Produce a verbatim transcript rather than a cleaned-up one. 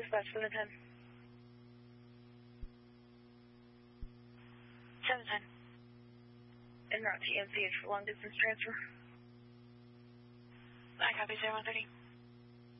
dispatch seven ten. seven ten. En route to E M C H for long distance transfer. I copy zero one thirty.